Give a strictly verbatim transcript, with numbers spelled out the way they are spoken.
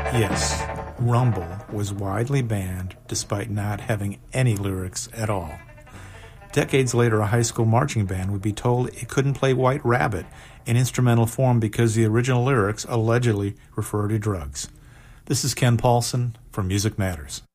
Yes, Rumble was widely banned despite not having any lyrics at all. Decades later, a high school marching band would be told it couldn't play White Rabbit in instrumental form because the original lyrics allegedly refer to drugs. This is Ken Paulson for Music Matters.